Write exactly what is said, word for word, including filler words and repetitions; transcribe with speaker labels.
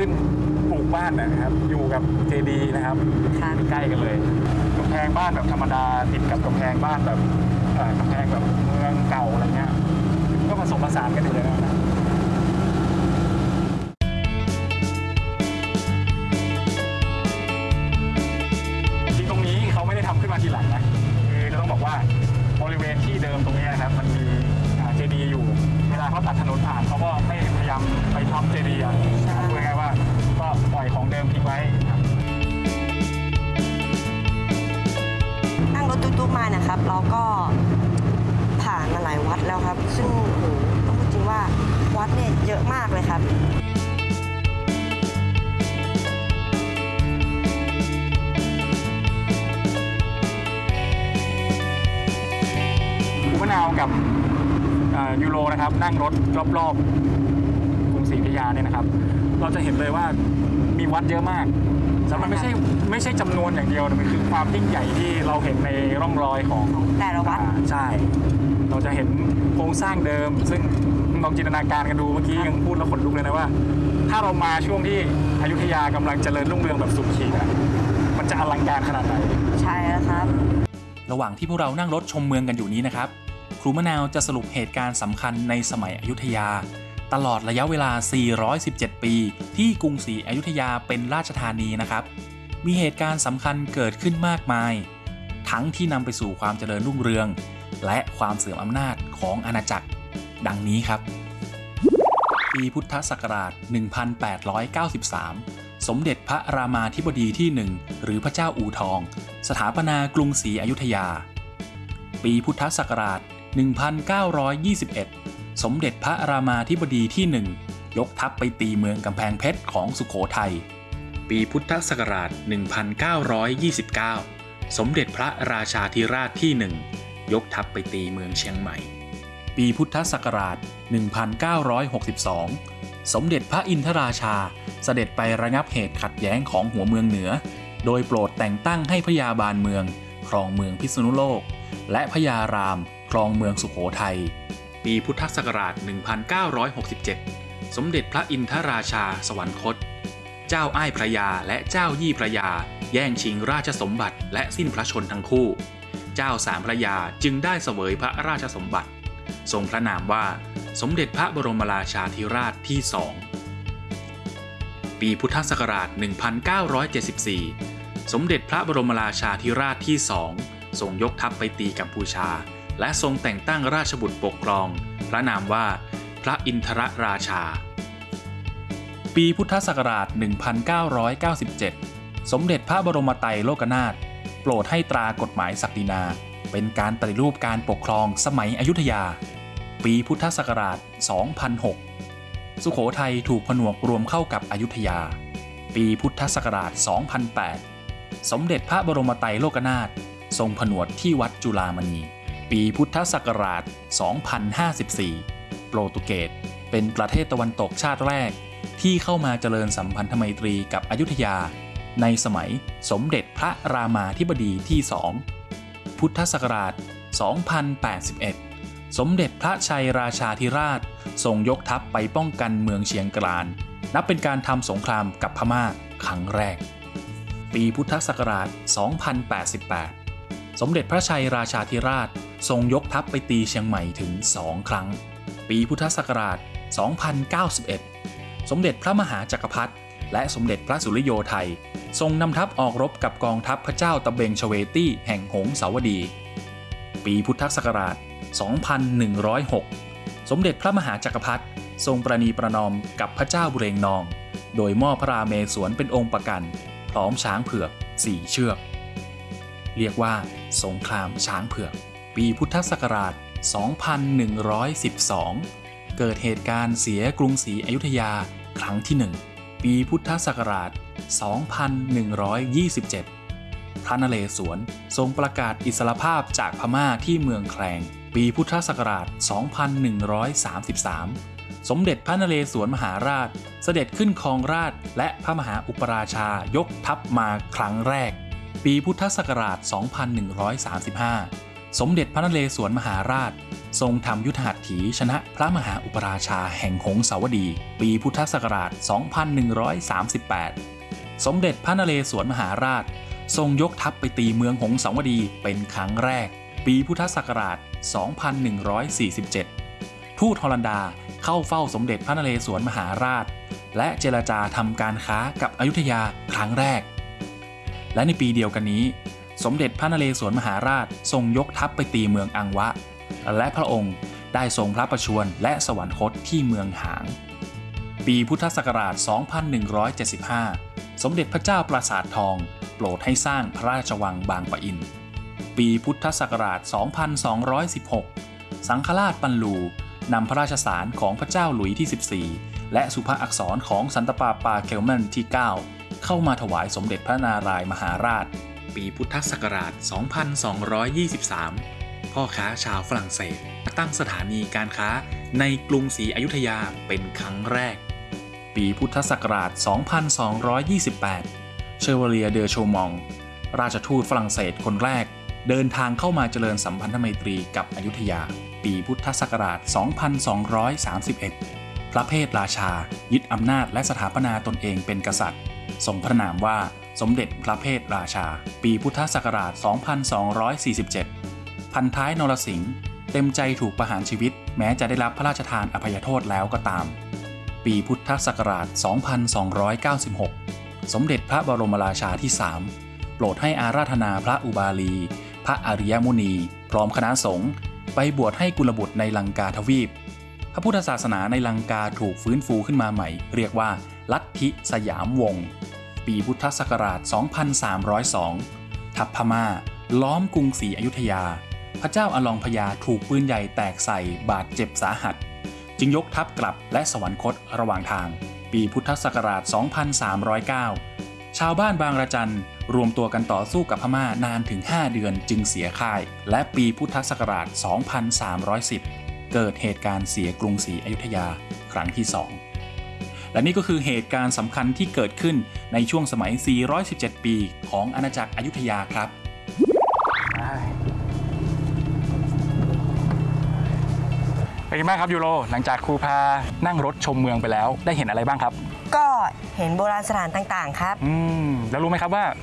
Speaker 1: ขึ้นปลูกบ้านนะครับอยู่กับเจดีย์นะครับใกล้กันเลยกำแพงบ้านแบบธรรมดาติดกับกำแพงบ้านแบบกำแพงแบบเมืองเก่าอะไรเงี้ยก็ผสมผสานกันอยู่เลยนะที่ตรงนี้เขาไม่ได้ทำขึ้นมาทีหลังนะคือต้องบอกว่าบริเวณที่เดิมตรงนี้นะครับมันมีเจดีย์อยู่เวลาเขาตัดถนนผ่านเขาก็ไม่พยายามไปทำเจดีย์อ่ะพูดง่ายๆว่าก็ปล่อยของเดิมทิ้งไว้
Speaker 2: นั่งรถตุ๊กๆมานะครับเราก็ผ่านมาหลายวัดแล้วครับซึ่งโหต้องพูดจริงว่าวัดเนี่ยเยอะมากเลยครับ
Speaker 1: มะนาวกับยูโรนะครับนั่งรถรอบๆกรุงศรีอยุธยาเนี่ยนะครับเราจะเห็นเลยว่ามีวัดเยอะมากแต่มันไม่ใช่ไม่ใช่จำนวนอย่างเดียวมันคือความยิ่งใหญ่ที่เราเห็นในร่องรอยของ
Speaker 2: แต่ละวัด
Speaker 1: ใช่เราจะเห็นโครงสร้างเดิมซึ่งลองจินตนาการกันดูเมื่อกี้ยังพูดแล้วขนลุกเลยนะว่าถ้าเรามาช่วงที่อยุธยากำลังเจริญรุ่งเรืองแบบสุดขีดอ่ะมันจะอลังการขนาดไหน
Speaker 2: ใช่แล้วครับ
Speaker 3: ระหว่างที่พวกเรานั่งรถชมเมืองกันอยู่นี้นะครับครูมะนาวจะสรุปเหตุการณ์สำคัญในสมัยอยุธยาตลอดระยะเวลาสี่ร้อยสิบเจ็ดปีที่กรุงศรีอยุธยาเป็นราชธานีนะครับมีเหตุการณ์สำคัญเกิดขึ้นมากมายทั้งที่นำไปสู่ความเจริญรุ่งเรืองและความเสื่อมอำนาจของอาณาจักรดังนี้ครับปีพุทธศักราช หนึ่งพันแปดร้อยเก้าสิบสาม สมเด็จพระรามาธิบดีที่หนึ่งหรือพระเจ้าอู่ทองสถาปนากรุงศรีอยุธยาปีพุทธศักราช หนึ่งพันเก้าร้อยยี่สิบเอ็ด สมเด็จพระรามาธิบดีที่หนึ่งยกทัพไปตีเมืองกำแพงเพชรของสุโขทัยปีพุทธศักราช หนึ่งพันเก้าร้อยยี่สิบเก้า สมเด็จพระราชาธิราชที่หนึ่งยกทัพไปตีเมืองเชียงใหม่ปีพุทธศักราช หนึ่งพันเก้าร้อยหกสิบสอง สมเด็จพระอินทราชาเสด็จไประงับเหตุขัดแย้งของหัวเมืองเหนือโดยโปรดแต่งตั้งให้พญาบาลเมืองครองเมืองพิษณุโลกและพญารามครองเมืองสุโขทัยปีพุทธศักราช หนึ่งพันเก้าร้อยหกสิบเจ็ด สมเด็จพระอินทราชาสวรรคตเจ้าอ้ายพระยาและเจ้ายี่พระยาแย่งชิงราชสมบัติและสิ้นพระชนทั้งคู่เจ้าสามพระยาจึงได้เสวยพระราชสมบัติทรงพระนามว่าสมเด็จพระบรมราชาธิราชที่สองปีพุทธศักราช หนึ่งพันเก้าร้อยเจ็ดสิบสี่ สมเด็จพระบรมราชาธิราชที่สองทรงยกทัพไปตีกัมพูชาและทรงแต่งตั้งราชบุตรปกครองพระนามว่าพระอินทรราชาปีพุทธศักราช หนึ่งพันเก้าร้อยเก้าสิบเจ็ด สมเด็จพระบรมไตรโลกนาถโปรดให้ตรากฎหมายศักดินาเป็นการปฏิรูปการปกครองสมัยอยุธยาปีพุทธศักราช สองพันหก สุโขทัยถูกผนวกรวมเข้ากับอยุธยาปีพุทธศักราช สองพันแปด สมเด็จพระบรมไตรโลกนาถทรงผนวดที่วัดจุฬามณีปีพุทธศักราช สองพันห้าสิบสี่ โปรตุเกสเป็นประเทศตะวันตกชาติแรกที่เข้ามาเจริญสัมพันธไมตรีกับอยุธยาในสมัยสมเด็จพระรามาธิบดีที่สองพุทธศักราช สองพันแปดสิบเอ็ด สมเด็จพระชัยราชาธิราชทรงยกทัพไปป้องกันเมืองเชียงกรานนับเป็นการทำสงครามกับพม่าครั้งแรกปีพุทธศักราช สองพันแปดสิบแปด สมเด็จพระชัยราชาธิราชทรงยกทัพไปตีเชียงใหม่ถึงสองครั้งปีพุทธศักราช สองพันเก้าสิบเอ็ด สมเด็จพระมหาจักรพรรดิและสมเด็จพระสุริโยไทยทรงนำทัพออกรบกับกองทัพพระเจ้าตะเบงชเวตี้แห่งหงสาวดีปีพุทธศักราช สองพันหนึ่งร้อยหก สมเด็จพระมหาจักรพรรดิทรงประนีประนอมกับพระเจ้าบุเรงนองโดยมอบพระราเมศวรเป็นองค์ประกันพร้อมช้างเผือกสี่เชือกเรียกว่าสงครามช้างเผือกปีพุทธศักราช สองพันหนึ่งร้อยสิบสอง เกิดเหตุการณ์เสียกรุงศรีอยุธยาครั้งที่หนึ่งปีพุทธศักราช สองพันหนึ่งร้อยยี่สิบเจ็ด พระนเรศวรทรงประกาศอิสรภาพจากพม่าที่เมืองแคลงปีพุทธศักราช สองพันหนึ่งร้อยสามสิบสาม สมเด็จพระนเรศวรมหาราชเสด็จขึ้นครองราชย์และพระมหาอุปราชายกทัพมาครั้งแรกปีพุทธศักราช สองพันหนึ่งร้อยสามสิบห้า สมเด็จพระนเรศวรมหาราชทรงทำยุทธหัตถีชนะพระมหาอุปราชาแห่งหงสาวดีปีพุทธศักราช สองพันหนึ่งร้อยสามสิบแปด สมเด็จพระนเรศวรมหาราชทรงยกทัพไปตีเมืองหงสาวดีเป็นครั้งแรกปีพุทธศักราช สองพันหนึ่งร้อยสี่สิบเจ็ด ทูตฮอลันดาเข้าเฝ้าสมเด็จพระนเรศวรมหาราชและเจรจาทำการค้ากับอยุธยาครั้งแรกและในปีเดียวกันนี้สมเด็จพระนเรศวรมหาราชทรงยกทัพไปตีเมืองอังวะและพระองค์ได้ทรงพระประชวรและสวรรคตที่เมืองหางปีพุทธศักราช สองพันหนึ่งร้อยเจ็ดสิบห้า สมเด็จพระเจ้าปราสาททองโปรดให้สร้างพระราชวังบางปะอินปีพุทธศักราช สองพันสองร้อยสิบหก สังฆราชปันลูนำพระราชสารของพระเจ้าหลุยส์ที่ สิบสี่ และสุภาอักษรของสันตะปาปาเคลเมนที่ เก้า เข้ามาถวายสมเด็จพระนารายมหาราชปีพุทธศักราช สองพันสองร้อยยี่สิบสาม พ่อค้าชาวฝรั่งเศสตั้งสถานีการค้าในกรุงศรีอยุธยาเป็นครั้งแรกปีพุทธศักราช สองพันสองร้อยยี่สิบแปด เชอร์วเลียเดอโชมองราชทูตฝรั่งเศสคนแรกเดินทางเข้ามาเจริญสัมพันธไมตรีกับอยุธยาปีพุทธศักราช สองพันสองร้อยสามสิบเอ็ด พระเพทราชายึดอำนาจและสถาปนาตนเองเป็นกษัตริย์ทรงพระนามว่าสมเด็จพระเพทราชาปีพุทธศักราช สองพันสองร้อยสี่สิบเจ็ด พันท้ายนรสิงห์เต็มใจถูกประหารชีวิตแม้จะได้รับพระราชทานอภัยโทษแล้วก็ตามปีพุทธศักราช สองพันสองร้อยเก้าสิบหก สมเด็จพระบรมราชาที่ สาม โปรดให้อาราธนาพระอุบาลีพระอริยมุนีพร้อมคณะสงฆ์ไปบวชให้กุลบุตรในลังกาทวีปพระพุทธศาสนาในลังกาถูกฟื้นฟูขึ้นมาใหม่เรียกว่าลัทธิสยามวงศ์ปีพุทธศักราช สองพันสามร้อยสอง ทัพพม่าล้อมกรุงศรีอยุธยาพระเจ้าอลองพญาถูกปืนใหญ่แตกใส่บาดเจ็บสาหัสจึงยกทัพกลับและสวรรคตระหว่างทางปีพุทธศักราช สองพันสามร้อยเก้า ชาวบ้านบางระจันรวมตัวกันต่อสู้กับพม่านานถึงห้าเดือนจึงเสียค่ายและปีพุทธศักราช สองพันสามร้อยสิบ เกิดเหตุการณ์เสียกรุงศรีอยุธยาครั้งที่สองและนี่ก็คือเหตุการณ์สำคัญที่เกิดขึ้นในช่วงสมัย สี่ร้อยสิบเจ็ด ปีของอาณาจักรอยุธยาครับ
Speaker 1: เป็นยังไงบ้างครับยูโรหลังจากครูพานั่งรถชมเมืองไปแล้วได้เห็นอะไรบ้างครับ
Speaker 2: ก็เห็นโบราณสถานต่างๆครับ
Speaker 1: อืมแล้วรู้ไหมครับว่า